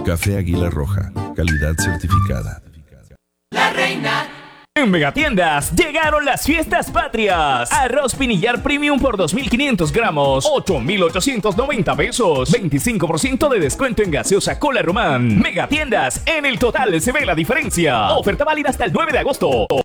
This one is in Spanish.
Café Águila Roja, calidad certificada. La reina. En Megatiendas llegaron las fiestas patrias. Arroz pinillar premium por 2.500 gramos, 8.890 pesos. 25% de descuento en gaseosa Cola Román. Megatiendas, en el total se ve la diferencia. Oferta válida hasta el 9 de agosto.